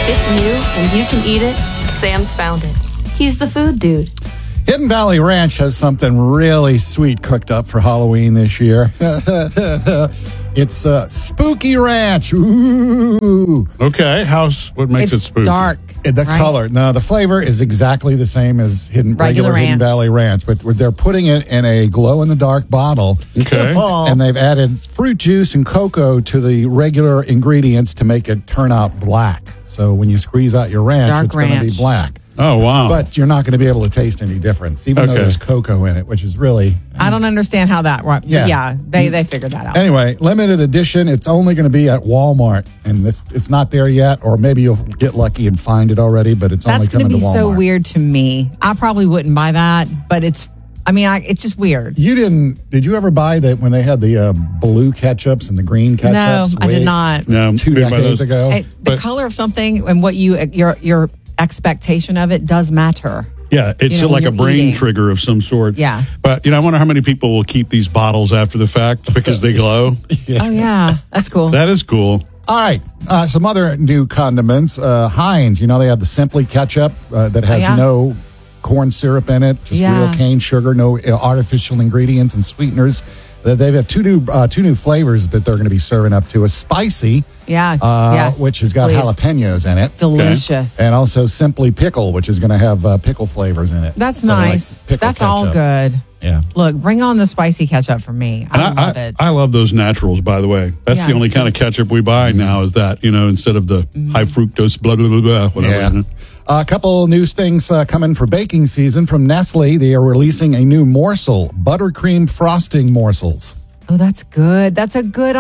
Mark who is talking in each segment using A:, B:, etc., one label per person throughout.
A: It's new and you can eat it. Sam's found it. He's the food dude.
B: Hidden Valley Ranch has something really sweet cooked up for Halloween this year. It's Spooky Ranch. Ooh.
C: Okay, what makes it
D: It's
C: spooky?
D: dark.
B: The
D: right?
B: color. No, the flavor is exactly the same as regular Hidden
D: ranch.
B: Valley Ranch, but they're putting it in a glow-in-the-dark bottle.
C: Okay.
B: And they've added fruit juice and cocoa to the regular ingredients to make it turn out black. So when you squeeze out your ranch,
D: Dark
B: it's going to be
D: ranch.
B: black.
C: Oh, wow.
B: But you're not going to be able to taste any difference, even though
C: Okay.
B: there's cocoa in it, which is really...
D: I don't understand how that works.
B: Yeah.
D: Yeah, they figured that out.
B: Anyway, limited edition. It's only going to be at Walmart, and it's not there yet, or maybe you'll get lucky and find it already, but it's only
D: That's going
B: coming
D: to
B: to
D: be
B: Walmart.
D: so weird to me. I probably wouldn't buy that, but it's just weird.
B: Did you ever buy that when they had the blue ketchups and the green
D: No,
B: ketchups?
D: I did not.
C: No,
B: 2
C: didn't buy
B: decades
C: those.
B: ago.
D: Hey, the
C: But-
D: color of something and what your expectation of it does matter.
C: Yeah, it's
D: You know,
C: like a
D: when you're
C: brain
D: eating.
C: trigger of some sort.
D: Yeah.
C: But, I wonder how many people will keep these bottles after the fact because they glow.
D: Oh yeah, that's cool.
C: That is cool.
B: All right, some other new condiments. Heinz, they have the Simply ketchup that has
D: yeah.
B: no corn syrup in it, just
D: Yeah.
B: real cane sugar, no artificial ingredients and sweeteners. They have two new flavors that they're going to be serving up to: a spicy,
D: Yeah, yes,
B: which has got
D: please.
B: jalapenos in it,
D: Delicious.
B: and also Simply Pickle, which is going to have pickle flavors in it.
D: That's
B: So they're like
D: nice.
B: pickle
D: That's all
B: ketchup.
D: good.
B: Yeah.
D: Look, bring on the spicy ketchup for me. I
C: And
D: love it.
C: I love those naturals, by the way. That's
D: Yeah.
C: the only kind of ketchup we buy now is that, instead of the high fructose, blah, blah, blah, blah, whatever.
B: Yeah. A couple news things coming for baking season from Nestle. They are releasing a new morsel, buttercream frosting morsels.
D: Oh, that's good. That's a good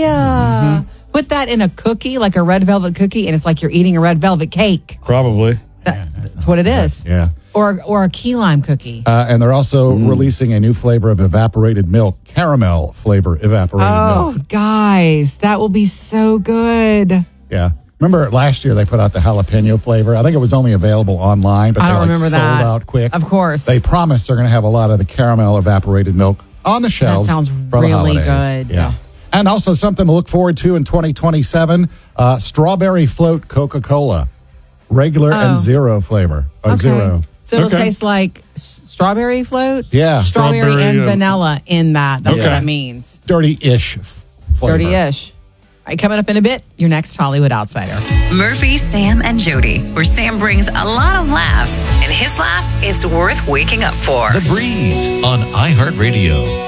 D: idea. Put that in a cookie, like a red velvet cookie, and it's like you're eating a red velvet cake.
C: Probably.
D: That's what it is.
B: Yeah.
D: Or a key lime cookie.
B: And they're also releasing a new flavor of evaporated milk, caramel flavor evaporated
D: Oh,
B: milk.
D: guys, that will be so good.
B: Yeah. Remember last year they put out the jalapeno flavor? I think it was only available online, but
D: I
B: they
D: don't remember
B: sold
D: that.
B: out quick.
D: Of course.
B: They promise they're going to have a lot of the caramel evaporated milk on the shelves.
D: sounds
B: for the
D: really
B: holidays.
D: good.
B: Yeah. And also something to look forward to in 2027, strawberry float Coca-Cola. Regular and zero flavor. Or zero.
D: So it'll
C: Okay.
D: taste like strawberry float?
B: Yeah.
D: Strawberry and
C: Strawberry,
D: vanilla in that. That's what
C: Okay.
D: that means.
B: Dirty-ish flavor.
D: Dirty-ish. All right, coming up in a bit, your next Hollywood Outsider.
E: Murphy, Sam, and Jody, where Sam brings a lot of laughs, and his laugh, it's worth waking up for.
F: The Breeze on iHeartRadio.